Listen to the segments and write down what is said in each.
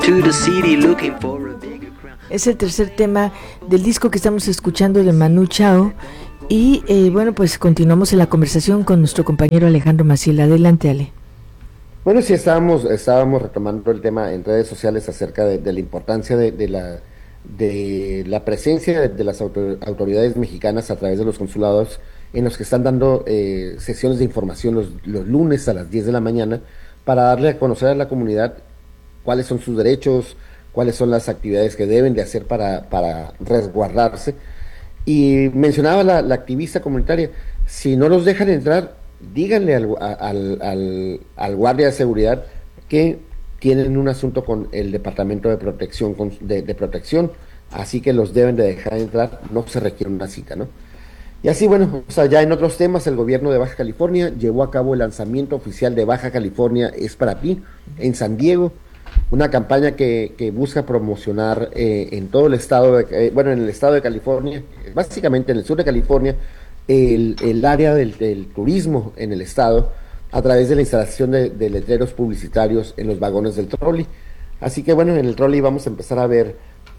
Es el tercer tema del disco que estamos escuchando de Manu Chao. Y bueno, pues continuamos en la conversación con nuestro compañero Alejandro Maciel. Adelante, Ale. Bueno, sí, estábamos retomando el tema en redes sociales acerca de la importancia de la presencia de las autoridades mexicanas a través de los consulados, en los que están dando sesiones de información los lunes a las 10 de la mañana, para darle a conocer a la comunidad cuáles son sus derechos, cuáles son las actividades que deben de hacer para resguardarse. Y mencionaba la activista comunitaria, si no los dejan entrar, díganle al guardia de seguridad que tienen un asunto con el Departamento de Protección, de Protección, así que los deben de dejar entrar, no se requiere una cita, ¿no? Y así, bueno, o sea, ya en otros temas, el gobierno de Baja California llevó a cabo el lanzamiento oficial de Baja California es para ti, en San Diego, una campaña que busca promocionar en todo el estado, en el estado de California, básicamente en el sur de California, el área del turismo en el estado, a través de la instalación de letreros publicitarios en los vagones del trolley. Así que bueno, en el trolley vamos a empezar a ver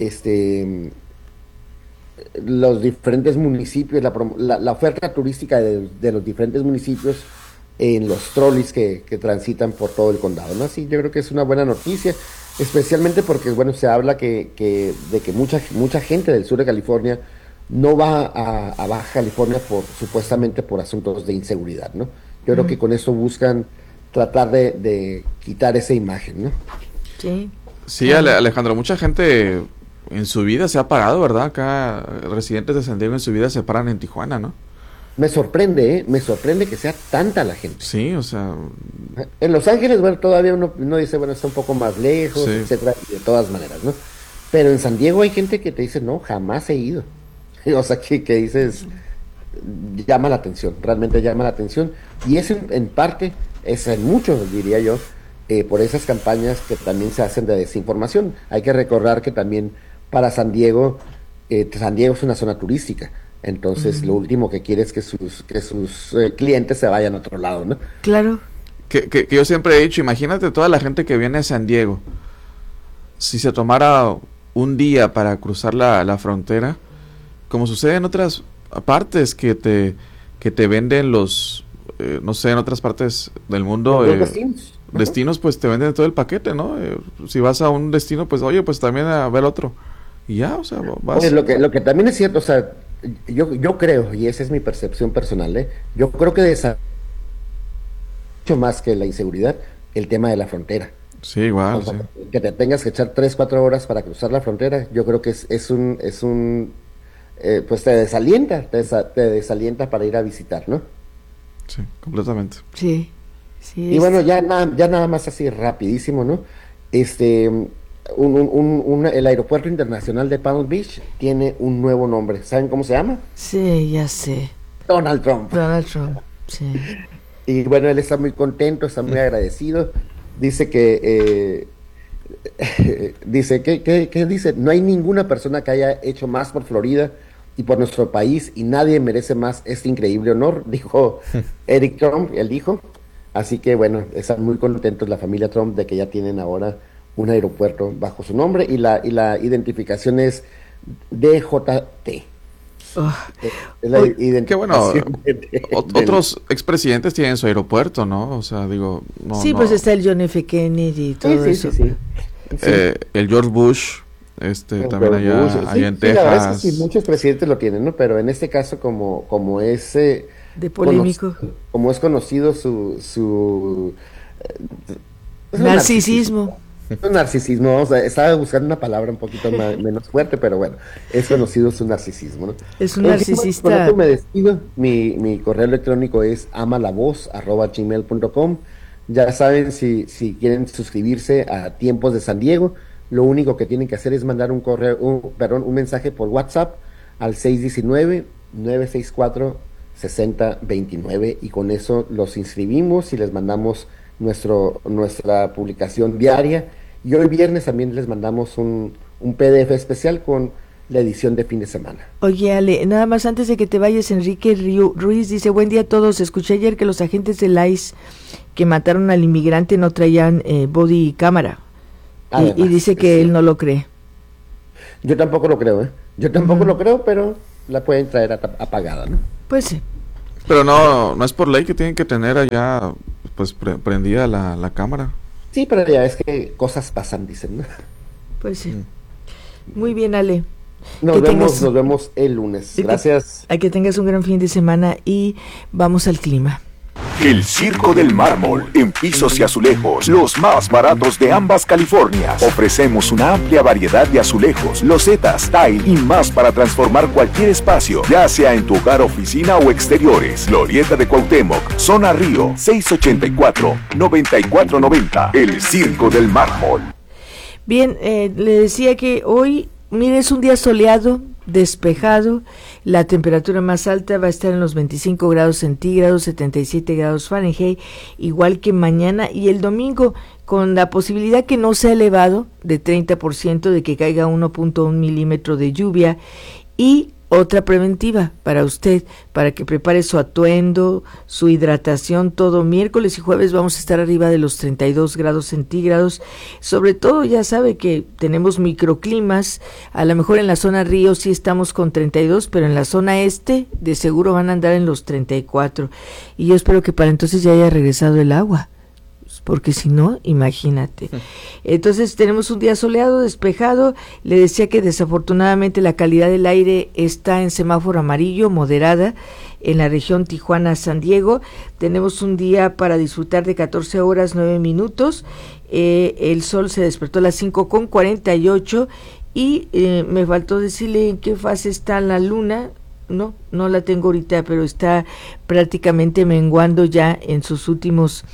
los diferentes municipios, la oferta turística de los diferentes municipios en los trolleys que transitan por todo el condado, ¿no? Sí, yo creo que es una buena noticia, especialmente porque, bueno, se habla de que mucha gente del sur de California no va a Baja California supuestamente por asuntos de inseguridad, ¿no? Yo creo que con eso buscan tratar de quitar esa imagen, ¿no? Sí. Sí, Alejandro, mucha gente en su vida se ha parado, ¿verdad? Acá residentes de San Diego en su vida se paran en Tijuana, ¿no? Me sorprende que sea tanta la gente. Sí, o sea... En Los Ángeles, bueno, todavía uno dice, bueno, está un poco más lejos, sí, etcétera, de todas maneras, ¿no? Pero en San Diego hay gente que te dice, no, jamás he ido. O sea, que dices, llama la atención, realmente llama la atención. Y es en parte, es en mucho, diría yo, por esas campañas que también se hacen de desinformación. Hay que recordar que también para San Diego es una zona turística. Entonces, lo último que quiere es que sus clientes se vayan a otro lado, ¿no? Claro. Que yo siempre he dicho, imagínate toda la gente que viene a San Diego. Si se tomara un día para cruzar la frontera, como sucede en otras partes que te venden los, no sé, en otras partes del mundo, destinos, pues te venden todo el paquete, ¿no? Si vas a un destino, pues oye, pues también a ver otro. Y ya, o sea, vas. Lo que también es cierto, o sea, yo creo, y esa es mi percepción personal, yo creo que mucho más que la inseguridad, el tema de la frontera. Sí, igual. O sea, que te tengas que echar 3-4 horas para cruzar la frontera, yo creo que es un pues te desalienta para ir a visitar, ¿no? Sí, completamente. Sí. Y bueno, ya nada más así rapidísimo, ¿no? El aeropuerto internacional de Palm Beach tiene un nuevo nombre. ¿Saben cómo se llama? Sí, ya sé. Donald Trump, sí. Y bueno, él está muy contento, está muy agradecido. Dice que dice, no hay ninguna persona que haya hecho más por Florida y por nuestro país, y nadie merece más este increíble honor, dijo Eric Trump, él dijo. Así que bueno, están muy contentos la familia Trump de que ya tienen ahora un aeropuerto bajo su nombre, y la identificación es DJT. Es la identificación. Qué bueno, otros expresidentes tienen su aeropuerto, ¿no? O sea, digo... Sí, pues está el John F. Kennedy y todo eso. Sí. El George Bush, también allá en Texas. La verdad es que sí, muchos presidentes lo tienen, ¿no? Pero en este caso, como es... de polémico. Como es conocido su narcisismo. Un narcisismo, o sea, estaba buscando una palabra un poquito menos fuerte, pero bueno, es conocido su narcisismo, ¿no? Es un narcisista. Con esto me despido. Mi correo electrónico es amalavoz@gmail.com. Ya saben, si quieren suscribirse a Tiempos de San Diego, lo único que tienen que hacer es mandar un mensaje por WhatsApp al 619-964-6029, y con eso los inscribimos y les mandamos nuestra publicación diaria. Y hoy viernes también les mandamos un PDF especial con la edición de fin de semana. Oye, Ale, nada más antes de que te vayas, Enrique Ruiz dice, buen día a todos, escuché ayer que los agentes del ICE que mataron al inmigrante no traían body cámara. Y dice que él no lo cree. Yo tampoco lo creo, Yo tampoco lo creo, pero la pueden traer apagada, ¿no? Pues sí. Pero no es por ley que tienen que tener allá pues prendida la cámara. Sí, pero ya es que cosas pasan, dicen, ¿no? Pues sí. Muy bien, Ale. Nos vemos el lunes. Gracias. A que tengas un gran fin de semana y vamos al clima. El Circo del Mármol, en pisos y azulejos, los más baratos de ambas Californias. Ofrecemos una amplia variedad de azulejos, losetas, tile y más para transformar cualquier espacio, ya sea en tu hogar, oficina o exteriores. Glorieta de Cuauhtémoc, Zona Río, 684-9490. El Circo del Mármol. Bien, le decía que hoy, mire, es un día soleado, despejado, la temperatura más alta va a estar en los 25 grados centígrados, 77 grados Fahrenheit, igual que mañana y el domingo, con la posibilidad que no sea elevado, de 30% de que caiga 1.1 milímetro de lluvia. Y otra preventiva para usted, para que prepare su atuendo, su hidratación. Todo miércoles y jueves vamos a estar arriba de los 32 grados centígrados. Sobre todo, ya sabe que tenemos microclimas. A lo mejor en la zona Río sí estamos con 32, pero en la zona este de seguro van a andar en los 34. Y yo espero que para entonces ya haya regresado el agua, porque si no, imagínate. Entonces tenemos un día soleado, despejado. Le decía que desafortunadamente la calidad del aire está en semáforo amarillo, moderada, en la región Tijuana-San Diego. Tenemos un día para disfrutar de 14 horas 9 minutos. El sol se despertó a las 5:48 y me faltó decirle en qué fase está la luna. No la tengo ahorita, pero está prácticamente menguando ya en sus últimos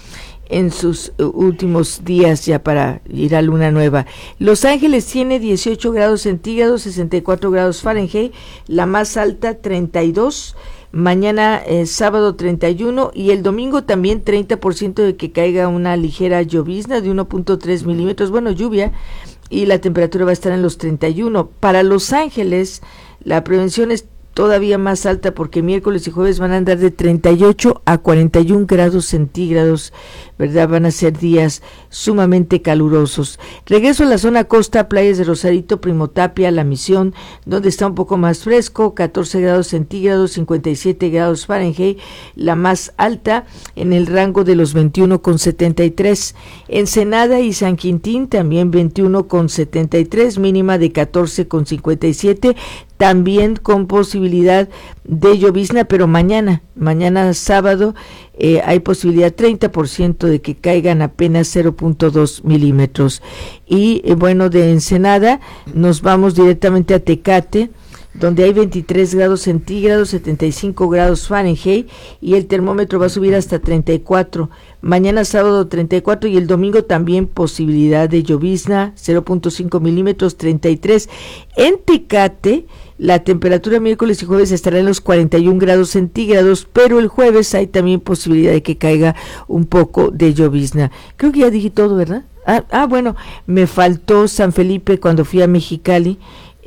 días ya para ir a luna nueva. Los Ángeles tiene 18 grados centígrados, 64 grados Fahrenheit, la más alta 32, mañana sábado 31 y el domingo también 30% de que caiga una ligera llovizna de 1.3 milímetros, lluvia, y la temperatura va a estar en los 31. Para Los Ángeles la prevención es todavía más alta porque miércoles y jueves van a andar de 38 a 41 grados centígrados, ¿verdad? Van a ser días sumamente calurosos. Regreso a la zona costa, playas de Rosarito, Primotapia, La Misión, donde está un poco más fresco, 14 grados centígrados, 57 grados Fahrenheit, la más alta en el rango de los 21,73. Ensenada y San Quintín también 21,73, mínima de 14,57, también con posibilidad de llovizna, pero mañana sábado hay posibilidad 30% de que caigan apenas 0.2 milímetros. Y de Ensenada nos vamos directamente a Tecate, donde hay 23 grados centígrados, 75 grados Fahrenheit, y el termómetro va a subir hasta 34. Mañana sábado 34 y el domingo también posibilidad de llovizna, 0.5 milímetros, 33. En Tecate, la temperatura miércoles y jueves estará en los 41 grados centígrados, pero el jueves hay también posibilidad de que caiga un poco de llovizna. Creo que ya dije todo, ¿verdad? Me faltó San Felipe cuando fui a Mexicali.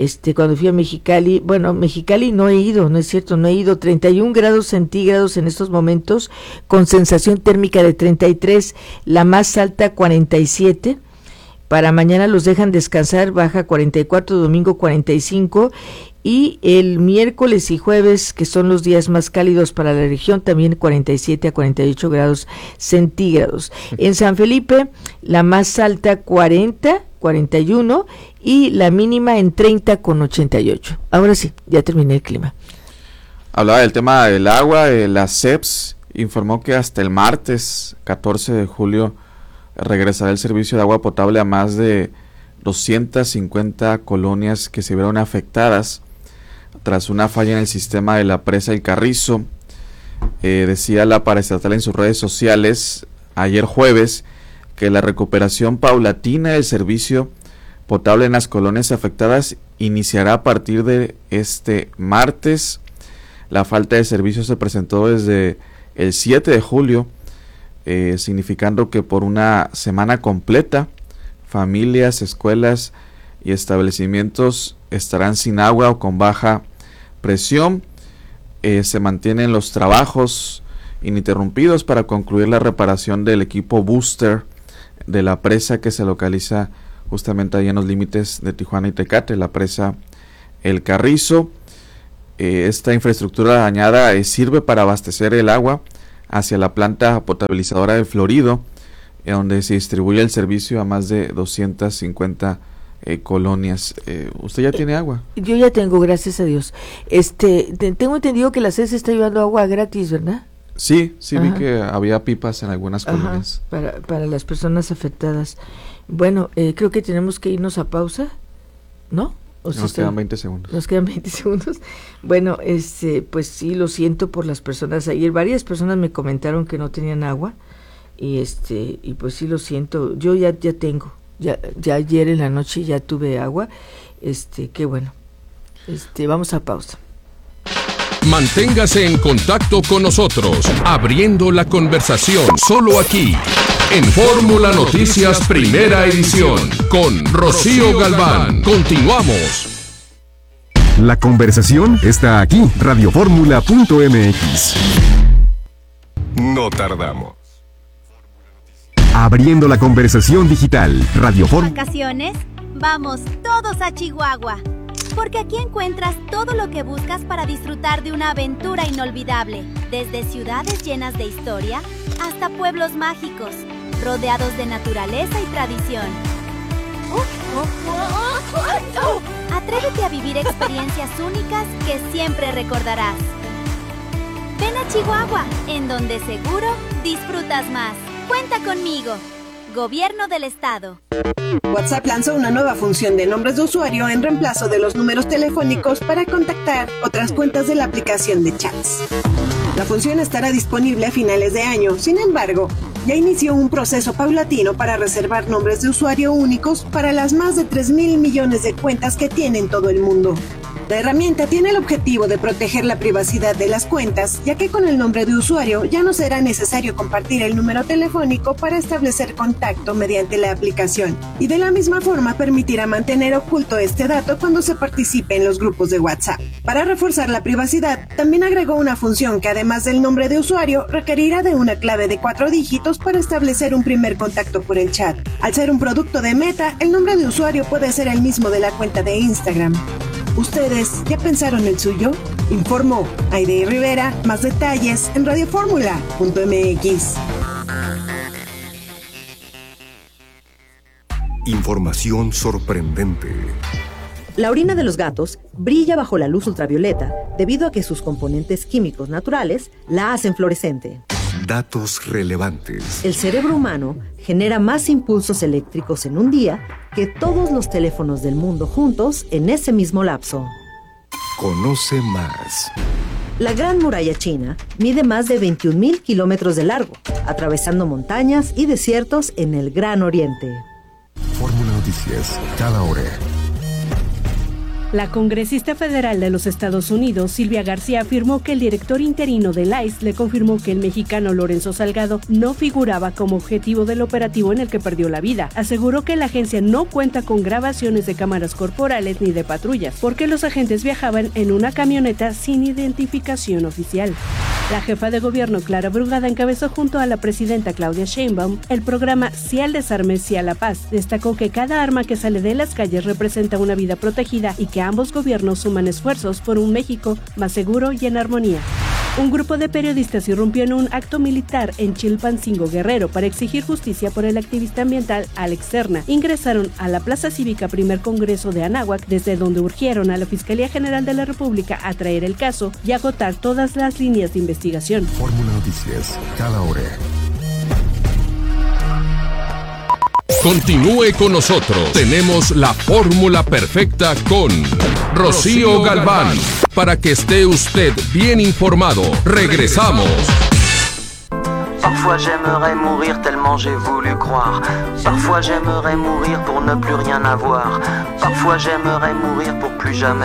Mexicali no he ido, no es cierto, no he ido. 31 grados centígrados en estos momentos, con sensación térmica de 33, la más alta 47. Para mañana los dejan descansar, baja 44, domingo 45, y el miércoles y jueves, que son los días más cálidos para la región, también 47 a 48 grados centígrados. En San Felipe, la más alta 40, 41 y la mínima en 30,88. Ahora sí, ya terminé el clima. Hablaba del tema del agua. La CEPS informó que hasta el martes 14 de julio regresará el servicio de agua potable a más de 250 colonias que se vieron afectadas tras una falla en el sistema de la presa El Carrizo. Decía la paraestatal en sus redes sociales ayer jueves que la recuperación paulatina del servicio potable en las colonias afectadas iniciará a partir de este martes. La falta de servicio se presentó desde el 7 de julio, significando que por una semana completa familias, escuelas y establecimientos estarán sin agua o con baja presión. Se mantienen los trabajos ininterrumpidos para concluir la reparación del equipo booster de la presa que se localiza justamente ahí en los límites de Tijuana y Tecate, la presa El Carrizo. Esta infraestructura dañada sirve para abastecer el agua hacia la planta potabilizadora de Florido, donde se distribuye el servicio a más de 250 colonias. ¿Usted ya tiene agua? Yo ya tengo, gracias a Dios. Tengo entendido que la CES está llevando agua gratis, ¿verdad? Sí, Ajá. Vi que había pipas en algunas colonias. Para las personas afectadas. Bueno, creo que tenemos que irnos a pausa, ¿no? Nos quedan 20 segundos. Nos quedan 20 segundos. Bueno, pues sí, lo siento por las personas. Ayer varias personas me comentaron que no tenían agua y pues sí lo siento. Yo ya tengo. Ya ayer en la noche ya tuve agua. Qué bueno. Vamos a pausa. Manténgase en contacto con nosotros, abriendo la conversación solo aquí, en Fórmula Noticias Primera Edición, con Rocío Galván. Continuamos. La conversación está aquí, radioformula.mx. No tardamos. Abriendo la conversación digital, ¿Vacaciones? Vamos todos a Chihuahua. Porque aquí encuentras todo lo que buscas para disfrutar de una aventura inolvidable. Desde ciudades llenas de historia hasta pueblos mágicos, rodeados de naturaleza y tradición. Atrévete a vivir experiencias únicas que siempre recordarás. Ven a Chihuahua, en donde seguro disfrutas más. Cuenta conmigo. Gobierno del Estado. WhatsApp lanzó una nueva función de nombres de usuario en reemplazo de los números telefónicos para contactar otras cuentas de la aplicación de chats. La función estará disponible a finales de año, sin embargo, ya inició un proceso paulatino para reservar nombres de usuario únicos para las más de 3,000 millones de cuentas que tiene en todo el mundo. La herramienta tiene el objetivo de proteger la privacidad de las cuentas, ya que con el nombre de usuario ya no será necesario compartir el número telefónico para establecer contacto mediante la aplicación, y de la misma forma permitirá mantener oculto este dato cuando se participe en los grupos de WhatsApp. Para reforzar la privacidad, también agregó una función que además del nombre de usuario, requerirá de una clave de 4 dígitos para establecer un primer contacto por el chat. Al ser un producto de Meta, el nombre de usuario puede ser el mismo de la cuenta de Instagram. ¿Ustedes ya pensaron el suyo? Informó Aide Rivera. Más detalles en radioformula.mx. Información sorprendente. La orina de los gatos brilla bajo la luz ultravioleta debido a que sus componentes químicos naturales la hacen fluorescente. Datos relevantes. El cerebro humano genera más impulsos eléctricos en un día que todos los teléfonos del mundo juntos en ese mismo lapso. Conoce más. La Gran Muralla China mide más de 21,000 kilómetros de largo, atravesando montañas y desiertos en el Gran Oriente. Fórmula Noticias, cada hora. La congresista federal de los Estados Unidos, Silvia García, afirmó que el director interino del ICE le confirmó que el mexicano Lorenzo Salgado no figuraba como objetivo del operativo en el que perdió la vida. Aseguró que la agencia no cuenta con grabaciones de cámaras corporales ni de patrullas, porque los agentes viajaban en una camioneta sin identificación oficial. La jefa de gobierno, Clara Brugada, encabezó junto a la presidenta Claudia Sheinbaum el programa Sí al Desarme, Sí a la Paz. Destacó que cada arma que sale de las calles representa una vida protegida y que ambos gobiernos suman esfuerzos por un México más seguro y en armonía. Un grupo de periodistas irrumpió en un acto militar en Chilpancingo, Guerrero, para exigir justicia por el activista ambiental Alex Serna. Ingresaron a la Plaza Cívica Primer Congreso de Anáhuac, desde donde urgieron a la Fiscalía General de la República a traer el caso y agotar todas las líneas de investigación. Fórmula Noticias, cada hora. Continúe con nosotros. Tenemos la fórmula perfecta con Rocío Galván. Para que esté usted bien informado. Regresamos. Parfois j'aimerais mourir tellement j'ai voulu croire. Parfois j'aimerais mourir pour ne plus rien avoir. Parfois j'aimerais mourir pour plus jamais.